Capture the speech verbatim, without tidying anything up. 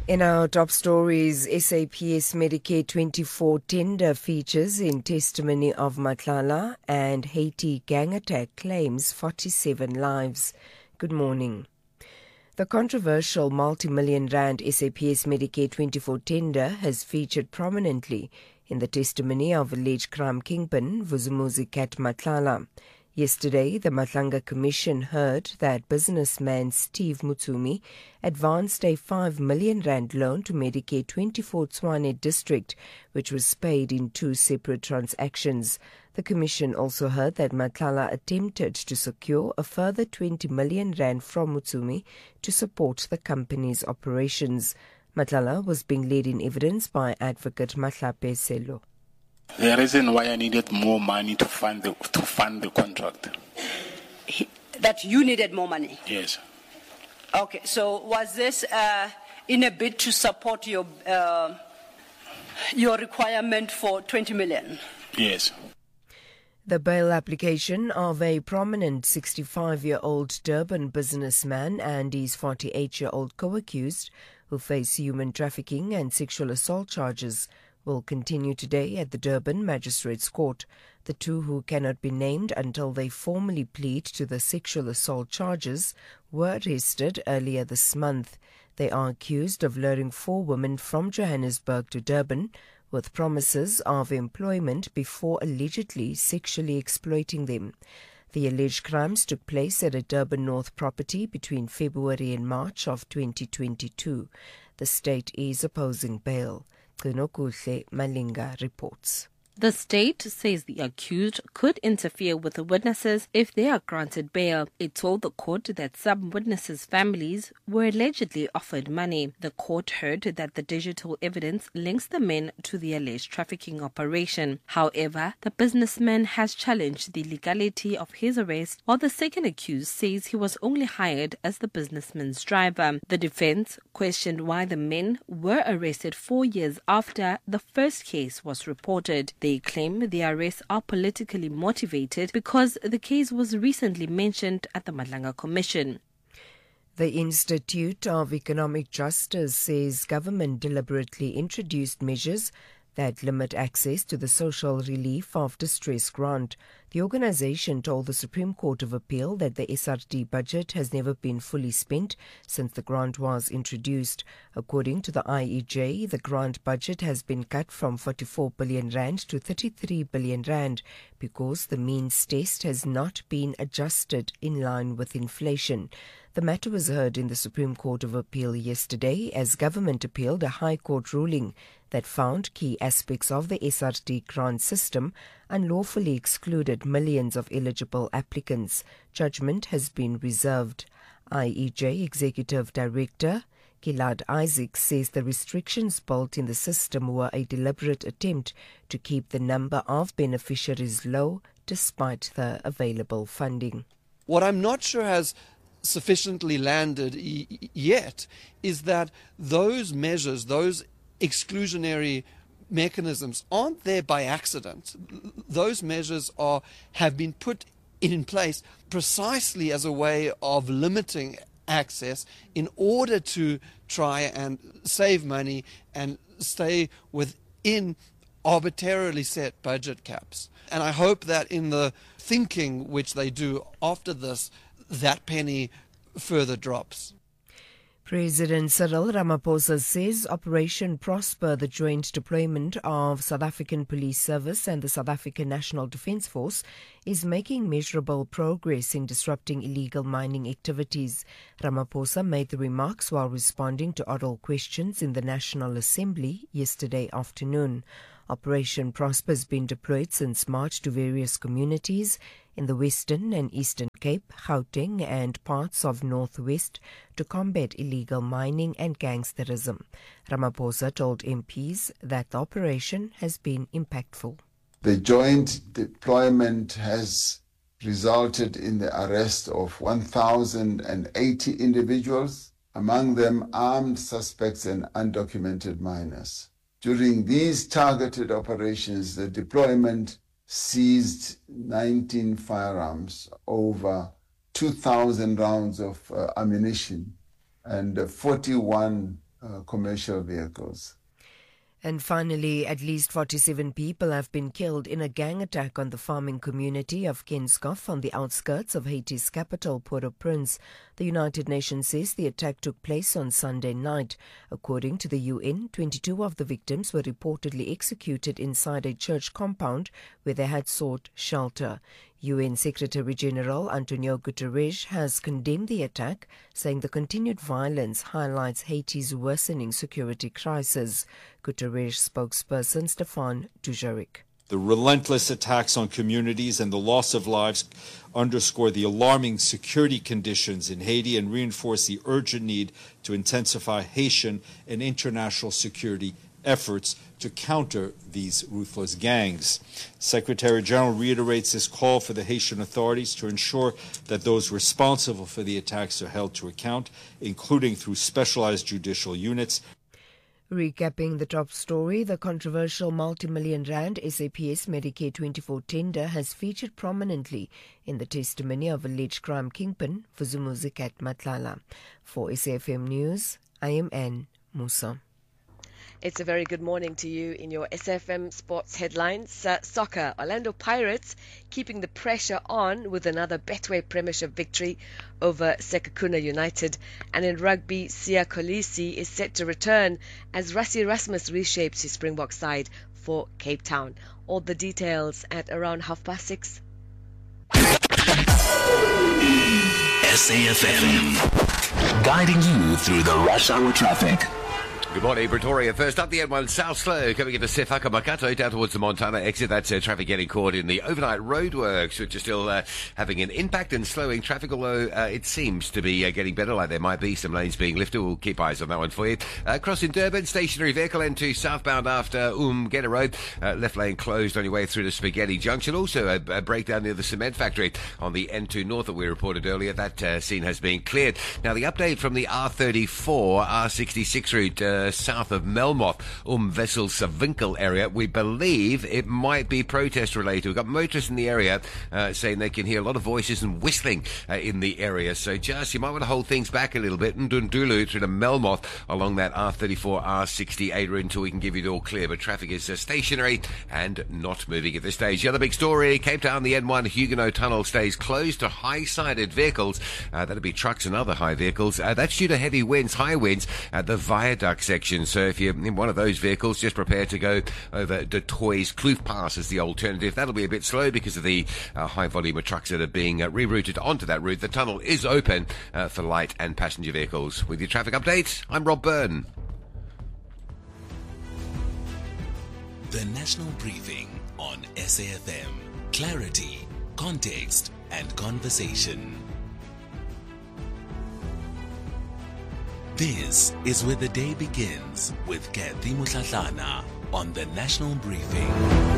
In our top stories, S A P S Medicare twenty-four tender features in testimony of Matlala, and Haiti gang attack claims forty-seven lives. Good morning. The controversial multi-million rand S A P S Medicare twenty-four tender has featured prominently in the testimony of alleged crime kingpin Vusumuzi Cat Matlala. Yesterday, the Matlanga Commission heard that businessman Steve Mutsumi advanced a five million rand loan to Medicare twenty-four Tshwane district, which was paid in two separate transactions. The Commission also heard that Matlala attempted to secure a further twenty million rand from Mutsumi to support the company's operations. Matlala was being led in evidence by advocate Matlape Selo. The reason why I needed more money to fund the to fund the contract. He, that you needed more money? Yes. Okay, so was this uh, in a bid to support your uh, your requirement for twenty million? Yes. The bail application of a prominent sixty-five-year-old Durban businessman and his forty-eight-year-old co-accused who face human trafficking and sexual assault charges will continue today at the Durban Magistrates Court. The two, who cannot be named until they formally plead to the sexual assault charges, were arrested earlier this month. They are accused of luring four women from Johannesburg to Durban with promises of employment before allegedly sexually exploiting them. The alleged crimes took place at a Durban North property between February and March of twenty twenty-two. The state is opposing bail. Kuhle Malinga reports. The state says the accused could interfere with the witnesses if they are granted bail. It told the court that some witnesses' families were allegedly offered money. The court heard that the digital evidence links the men to the alleged trafficking operation. However, the businessman has challenged the legality of his arrest, while the second accused says he was only hired as the businessman's driver. The defense questioned why the men were arrested four years after the first case was reported. They claim the arrests are politically motivated because the case was recently mentioned at the Matlanga Commission. The Institute of Economic Justice says government deliberately introduced measures that limit access to the social relief of distress grant. The organisation told the Supreme Court of Appeal that the S R D budget has never been fully spent since the grant was introduced. According to the I E J, the grant budget has been cut from forty-four billion rand to thirty-three billion rand because the means test has not been adjusted in line with inflation. The matter was heard in the Supreme Court of Appeal yesterday as government appealed a High Court ruling that found key aspects of the S R D grant system unlawfully excluded millions of eligible applicants. Judgment has been reserved. I E J Executive Director Gilad Isaac says the restrictions built in the system were a deliberate attempt to keep the number of beneficiaries low despite the available funding. What I'm not sure has sufficiently landed y- yet is that those measures, those exclusionary mechanisms aren't there by accident. Those measures are have been put in place precisely as a way of limiting access in order to try and save money and stay within arbitrarily set budget caps. And I hope that in the thinking which they do after this, that penny further drops. President Cyril Ramaphosa says Operation Prosper, the joint deployment of South African Police Service and the South African National Defence Force, is making measurable progress in disrupting illegal mining activities. Ramaphosa made the remarks while responding to oral questions in the National Assembly yesterday afternoon. Operation Prosper has been deployed since March to various communities in the Western and Eastern Cape, Gauteng and parts of Northwest to combat illegal mining and gangsterism. Ramaphosa told M Ps that the operation has been impactful. The joint deployment has resulted in the arrest of one thousand eighty individuals, among them armed suspects and undocumented minors. During these targeted operations, the deployment seized nineteen firearms, over two thousand rounds of uh, ammunition, and uh, forty-one uh, commercial vehicles. And finally, at least forty-seven people have been killed in a gang attack on the farming community of Kenskoff on the outskirts of Haiti's capital, Port-au-Prince. The United Nations says the attack took place on Sunday night. According to the U N, twenty-two of the victims were reportedly executed inside a church compound where they had sought shelter. U N Secretary-General Antonio Guterres has condemned the attack, saying the continued violence highlights Haiti's worsening security crisis. Guterres spokesperson Stéphane Dujarric. The relentless attacks on communities and the loss of lives underscore the alarming security conditions in Haiti and reinforce the urgent need to intensify Haitian and international security efforts to counter these ruthless gangs. Secretary General reiterates his call for the Haitian authorities to ensure that those responsible for the attacks are held to account, including through specialized judicial units. Recapping the top story, the controversial multi-million rand S A P S Medicare twenty-four tender has featured prominently in the testimony of alleged crime kingpin Vuzumuzi Kat Matlala. For S A F M News, I am Anne Musa. It's a very good morning to you in your S F M Sports headlines. Uh, soccer, Orlando Pirates keeping the pressure on with another Betway Premiership victory over Sekhukhune United. And in rugby, Siya Kolisi is set to return as Rassie Erasmus reshapes his Springbok side for Cape Town. All the details at around half past six. S A F M, guiding you through the rush hour traffic. Good morning, Pretoria. First up, the N one South Slow coming into Sefaka Makato down towards the Montana exit. That's uh, traffic getting caught in the overnight roadworks, which are still uh, having an impact and slowing traffic, although uh, it seems to be uh, getting better, like there might be some lanes being lifted. We'll keep eyes on that one for you. Uh, crossing Durban, stationary vehicle N two southbound after Umgena Road. Uh, left lane closed on your way through to Spaghetti Junction. Also a, a breakdown near the cement factory on the N two North that we reported earlier. That uh, scene has been cleared. Now, the update from the R thirty-four, R sixty-six route uh, south of Melmoth, Umwessel Savinkel area. We believe it might be protest related. We've got motorists in the area uh, saying they can hear a lot of voices and whistling uh, in the area. So just, you might want to hold things back a little bit. Ndundulu through to Melmoth along that R thirty-four, R sixty-eight route until we can give you the all clear. But traffic is uh, stationary and not moving at this stage. The other big story, Cape Town, the N one Huguenot Tunnel stays closed to high-sided vehicles. Uh, that'll be trucks and other high vehicles. Uh, that's due to heavy winds, high winds at the viaduct section. So if you're in one of those vehicles, just prepare to go over De Toys Kloof Pass as the alternative. That'll be a bit slow because of the uh, high volume of trucks that are being uh, rerouted onto that route. The tunnel is open uh, for light and passenger vehicles. With your traffic update, I'm Rob Byrne. The National Briefing on S A F M. Clarity, context, and conversation. This is where the day begins with Kathy Mutlatlana on the National Briefing.